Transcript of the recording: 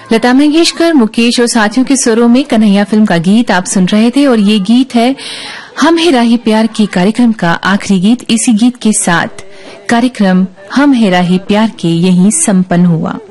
लता मंगेशकर, मुकेश और साथियों के स्वरों में कन्हैया फिल्म का गीत आप सुन रहे थे और ये गीत है हम है राही प्यार के कार्यक्रम का आखिरी गीत। इसी गीत के साथ कार्यक्रम हम है राही प्यार के यहीं संपन्न हुआ।